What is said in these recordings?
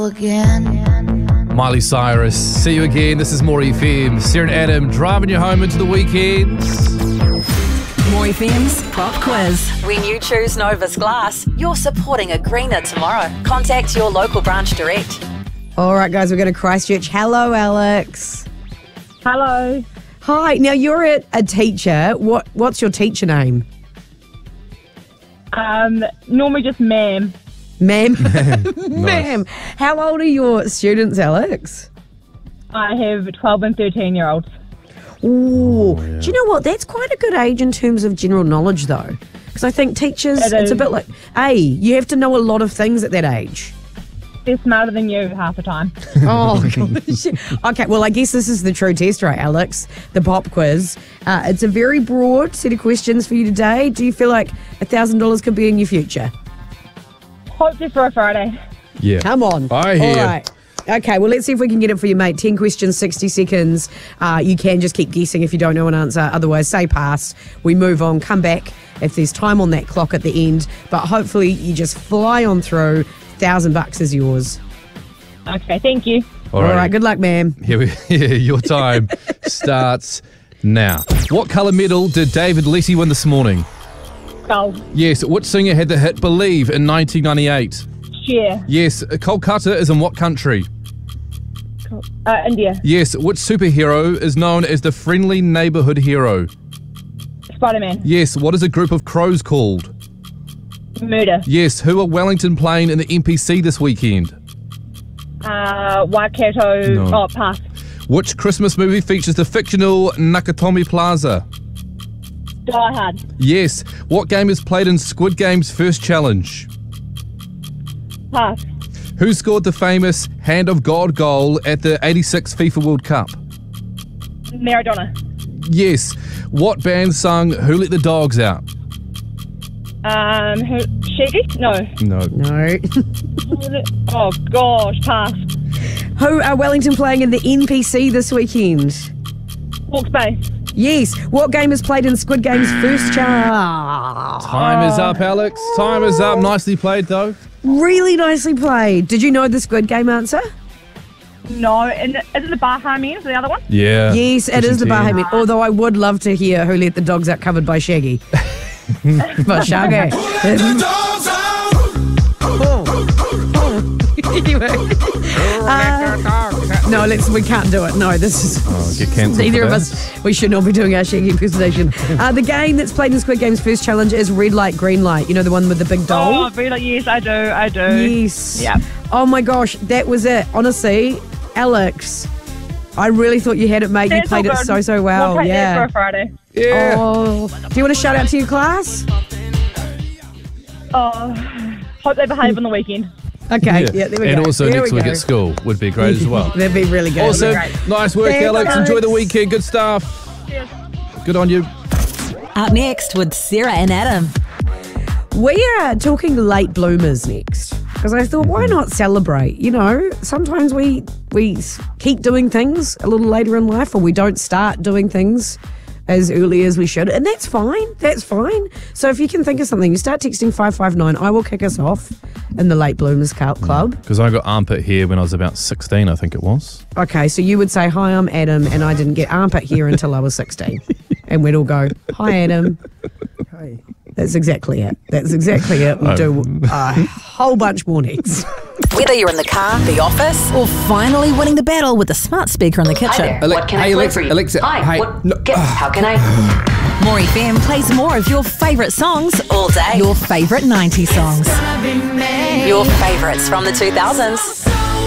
Miley Cyrus, see you again. This is More FM. Sarah and Adam driving you home into the weekend. More FM's Pop Quiz. When you choose Novus Glass, you're supporting a greener tomorrow. Contact your local branch direct. All right, guys, we're going to Christchurch. Hello, Alex. Hello. Hi. Now, you're a teacher. What's your teacher name? Normally just ma'am. Ma'am. Nice. Ma'am. How old are your students, Alex? I have 12 and 13-year-olds. Ooh. Do you know what? That's quite a good age in terms of general knowledge, though. Because I think teachers, it's a bit like, you have to know a lot of things at that age. They're smarter than you half the time. Oh, gosh. Okay, well, I guess this is the true test, right, Alex? The pop quiz. It's a very broad set of questions for you today. Do you feel like $1,000 could be in your future? Hopefully for a Friday. Yeah. Come on. I hear. All right. Okay, well, let's see if we can get it for you, mate. 10 questions, 60 seconds. You can just keep guessing if you don't know an answer. Otherwise, say pass. We move on, come back if there's time on that clock at the end. But hopefully you just fly on through. $1,000 is yours. Okay, thank you. All right, good luck, ma'am. Your time starts now. What colour medal did David Letty win this morning? Gold. Yes. Which singer had the hit Believe in 1998? Cher. Yes. Kolkata is in what country? India. Yes. Which superhero is known as the friendly neighbourhood hero? Spider-Man. Yes. What is a group of crows called? Murder. Yes. Who are Wellington playing in the NPC this weekend? Waikato. No. Oh, pass. Which Christmas movie features the fictional Nakatomi Plaza? Die Hard. Yes. What game is played in Squid Game's first challenge? Pass. Who scored the famous Hand of God goal at the 86 FIFA World Cup? Maradona. Yes. What band sung Who Let the Dogs Out? Shaggy? No. No. Oh, gosh, pass. Who are Wellington playing in the NPC this weekend? Hawke's Bay. Yes. What game is played in Squid Game's first challenge? Time is up, Alex. Time is up. Nicely played, though. Really nicely played. Did you know the Squid Game answer? No, and is it the Bahamians, the other one? Yeah. Yes, it is the Christian Bahamian. Although I would love to hear Who Let the Dogs Out covered by Shaggy. But Shaggy. No, we can't do it. No, this is Get cancelled. neither of us. We should not be doing our Shaggy impersonation. The game that's played in Squid Game's first challenge is Red Light, Green Light. You know, the one with the big doll? Oh, really? Yes, I do. Yes. Yeah. Oh my gosh, that was it. Honestly, Alex, I really thought you had it, mate. That's You played all it good. so well. We'll take Yeah. that for a Friday. Yeah. Oh, do you want to shout out to your class? Oh, hope they behave on the weekend. Okay, yeah, there we go. And also There next we week go. at school would be great as well. That'd be really good. Awesome. Great. Nice work, Thanks, Alex. Alex. Enjoy the weekend. Good stuff. Cheers. Good on you. Up next with Sarah and Adam. We are talking late bloomers next. Because I thought, why not celebrate? You know, sometimes we keep doing things a little later in life, or we don't start doing things as early as we should. And that's fine. That's fine. So if you can think of something, you start texting 559. I will kick us off in the Late Bloomers Club. Because I got armpit hair when I was about 16, I think it was. Okay, so you would say, hi, I'm Adam, and I didn't get armpit hair until I was 16. And we'd all go, hi, Adam. Hi. That's exactly it. We'll do a whole bunch more next. Whether you're in the car, the office, or finally winning the battle with the smart speaker in the kitchen. Hi there. What can I play for you? Alexa, Hi. hey, How can I? More FM plays more of your favourite songs all day. Your favourite 90s songs. Your favourites from the 2000s.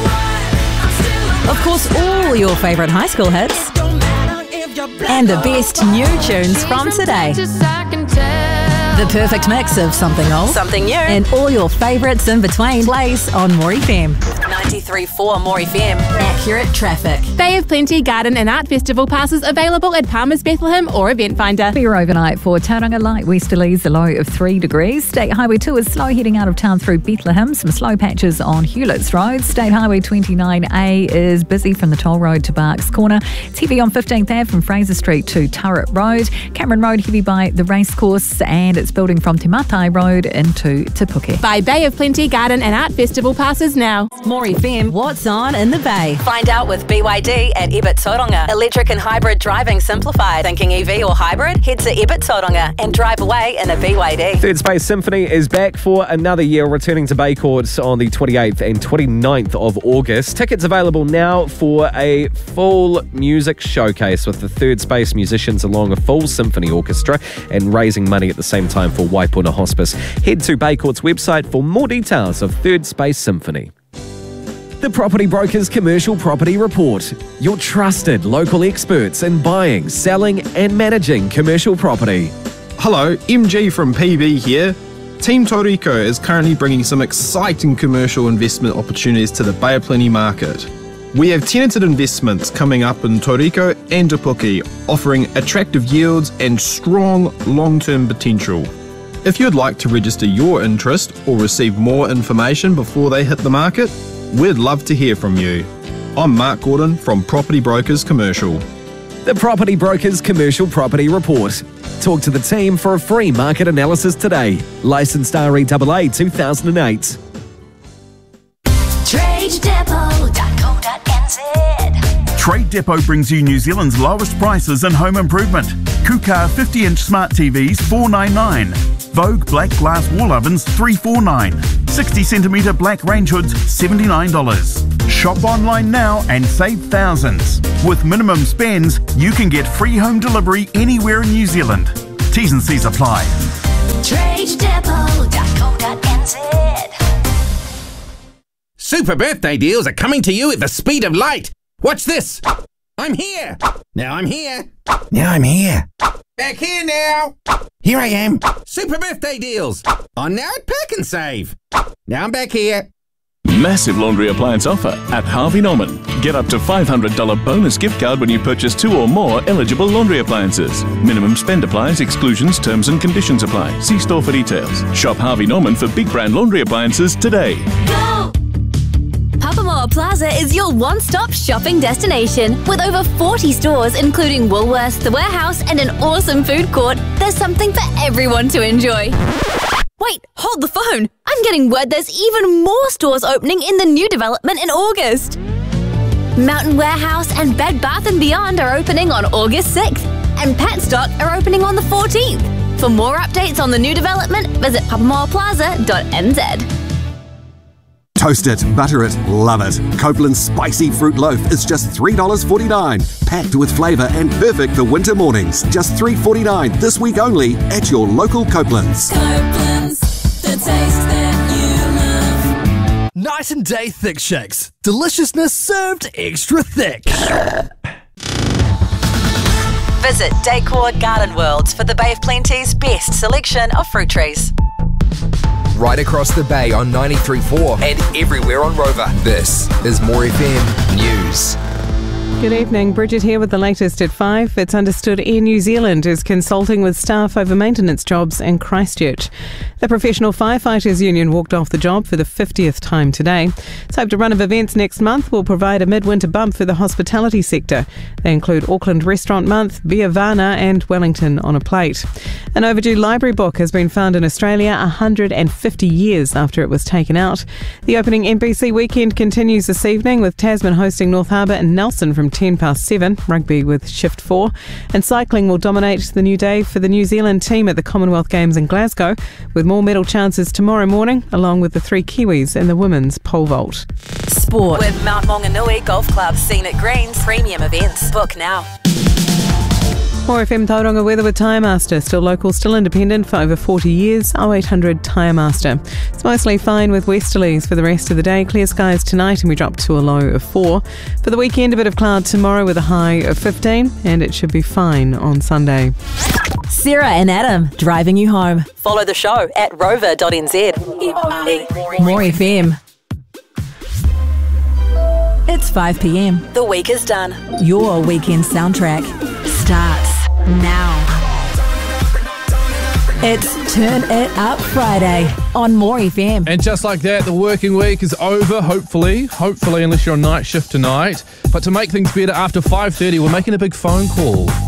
Of course, all your favourite high school hits. And the best new tunes from today. The perfect mix of something old, something new, and all your favourites in between plays on More FM. 93.4 More FM. Accurate traffic. Bay of Plenty Garden and Art Festival passes available at Palmer's Bethlehem or Event Finder. Clear overnight for Tauranga, light westerlies, a low of 3 degrees. State Highway 2 is slow heading out of town through Bethlehem. Some slow patches on Hewlett's Road. State Highway 29A is busy from the toll road to Barks Corner. It's heavy on 15th Ave from Fraser Street to Turret Road. Cameron Road heavy by the racecourse, and it's building from Te Matai Road into Te Puke. Buy Bay of Plenty Garden and Art Festival passes now. More More FM, what's on in the Bay? Find out with BYD at Ebert Tauranga. Electric and hybrid driving simplified. Thinking EV or hybrid? Head to Ebert Tauranga and drive away in a BYD. Third Space Symphony is back for another year, returning to Bay Court on the 28th and 29th of August. Tickets available now for a full music showcase with the Third Space musicians along a full symphony orchestra and raising money at the same time for Waipuna Hospice. Head to Bay Court's website for more details of Third Space Symphony. The Property Brokers Commercial Property Report. Your trusted local experts in buying, selling and managing commercial property. Hello, MG from PB here. Team Tauriko is currently bringing some exciting commercial investment opportunities to the Bay of Plenty market. We have tenanted investments coming up in Tauriko and Te Puke, offering attractive yields and strong long-term potential. If you'd like to register your interest or receive more information before they hit the market, we'd love to hear from you. I'm Mark Gordon from Property Brokers Commercial. The Property Brokers Commercial Property Report. Talk to the team for a free market analysis today. Licensed REAA 2008. TradeDepot.co.nz. Trade Depot brings you New Zealand's lowest prices in home improvement. Kukar 50-inch smart TVs $499. Vogue black glass wall ovens $349. 60cm black range hoods $79. Shop online now and save thousands. With minimum spends, you can get free home delivery anywhere in New Zealand. T's and C's apply. TradeDepot.co.nz. Super birthday deals are coming to you at the speed of light. Watch this. I'm here. Now I'm here. Now I'm here. Back here now. Here I am. Super birthday deals. On now at Pack and Save. Now I'm back here. Massive laundry appliance offer at Harvey Norman. Get up to $500 bonus gift card when you purchase 2 or more eligible laundry appliances. Minimum spend applies, exclusions, terms and conditions apply. See store for details. Shop Harvey Norman for big brand laundry appliances today. Go! Papamoa Plaza is your one-stop shopping destination. With over 40 stores, including Woolworths, The Warehouse, and an awesome food court, there's something for everyone to enjoy. Wait, hold the phone. I'm getting word there's even more stores opening in the new development in August. Mountain Warehouse and Bed Bath & Beyond are opening on August 6th, and Patstock are opening on the 14th. For more updates on the new development, visit papamoaplaza.nz. Toast it, butter it, love it. Copeland's Spicy Fruit Loaf is just $3.49. Packed with flavour and perfect for winter mornings. Just $3.49 this week only at your local Copeland's. Copeland's, the taste that you love. Night and Day Thick Shakes. Deliciousness served extra thick. Visit Decor Garden Worlds for the Bay of Plenty's best selection of fruit trees. Right across the bay on 93.4 and everywhere on Rover. This is More FM News. Good evening, Bridget here with the latest at 5. It's understood Air New Zealand is consulting with staff over maintenance jobs in Christchurch. The Professional Firefighters Union walked off the job for the 50th time today. It's hoped a run of events next month will provide a midwinter bump for the hospitality sector. They include Auckland Restaurant Month, Biavana and Wellington on a Plate. An overdue library book has been found in Australia 150 years after it was taken out. The opening NBC weekend continues this evening with Tasman hosting North Harbour and Nelson from 7:10, rugby with Shift 4, and cycling will dominate the new day for the New Zealand team at the Commonwealth Games in Glasgow, with more medal chances tomorrow morning, along with the 3 Kiwis in the women's pole vault. Sport with Mount Maunganui Golf Club Scenic Greens premium events. Book now. More FM Tauranga weather with Tyre Master. Still local, still independent for over 40 years. 0800 Tyre Master. It's mostly fine with westerlies for the rest of the day. Clear skies tonight and we drop to a low of 4. For the weekend, a bit of cloud tomorrow with a high of 15, and it should be fine on Sunday. Sarah and Adam driving you home. Follow the show at rover.nz. More FM. It's 5 p.m. The week is done. Your weekend soundtrack starts now. It's Turn It Up Friday on More FM. And just like that, the working week is over, hopefully, unless you're on night shift tonight. But to make things better, after 5:30, we're making a big phone call.